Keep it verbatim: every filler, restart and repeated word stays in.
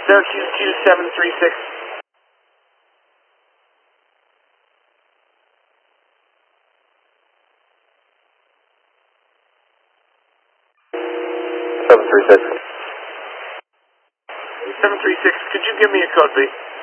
Syracuse two seven three six. seven three six. seven three six, could you give me a code, please?